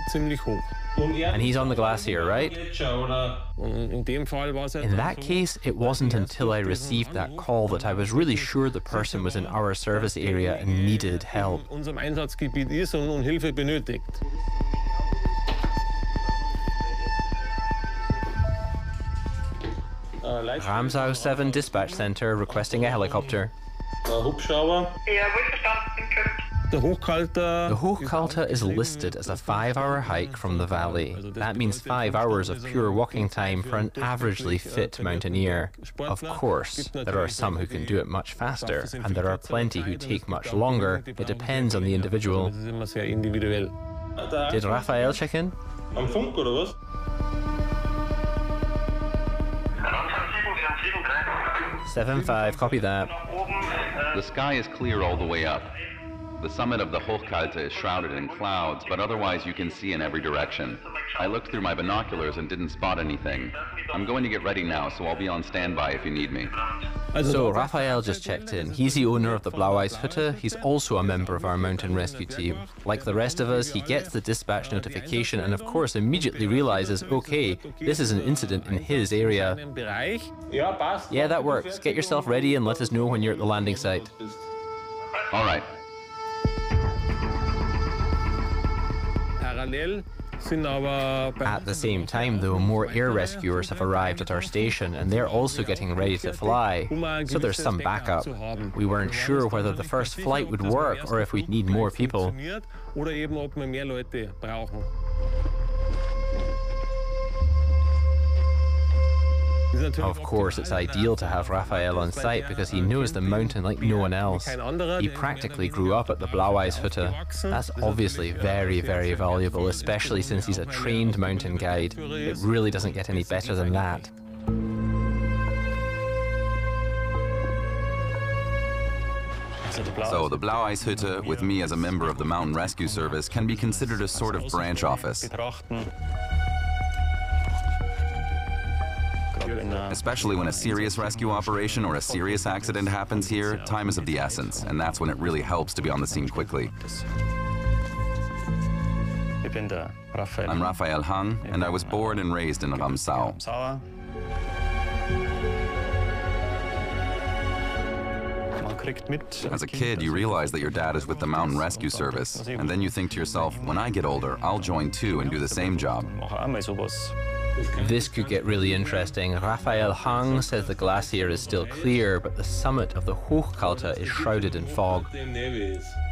And he's on the glacier, right? In that case, it wasn't until I received that call that I was really sure the person was in our service area and needed help. Ramsau 7 dispatch center requesting a helicopter. The Hochkalta is listed as a 5-hour hike from the valley. That means 5 hours of pure walking time for an averagely fit mountaineer. Of course, there are some who can do it much faster, and there are plenty who take much longer. It depends on the individual. Did Raphael check in? Am Funk oder was? 7-5, copy that. The sky is clear all the way up. The summit of the Hochkalta is shrouded in clouds, but otherwise you can see in every direction. I looked through my binoculars and didn't spot anything. I'm going to get ready now, so I'll be on standby if you need me. So Raphael just checked in. He's the owner of the Blau-Eis-Hütte. He's also a member of our mountain rescue team. Like the rest of us, he gets the dispatch notification and of course immediately realizes, okay, this is an incident in his area. Yeah, that works. Get yourself ready and let us know when you're at the landing site. All right. At the same time, though, more air rescuers have arrived at our station and they're also getting ready to fly, so there's some backup. We weren't sure whether the first flight would work or if we'd need more people. Of course, it's ideal to have Raphael on site because he knows the mountain like no one else. He practically grew up at the Blau-Eis-Hütte. That's obviously very, very valuable, especially since he's a trained mountain guide. It really doesn't get any better than that. So the Blau-Eis-Hütte, with me as a member of the Mountain Rescue Service, can be considered a sort of branch office. Especially when a serious rescue operation or a serious accident happens here, time is of the essence, and that's when it really helps to be on the scene quickly. I'm Raphael Hang, and I was born and raised in Ramsau. As a kid, you realize that your dad is with the Mountain Rescue Service, and then you think to yourself, when I get older, I'll join too and do the same job. This could get really interesting. Raphael Hang says the glacier is still clear, but the summit of the Hochkalta is shrouded in fog.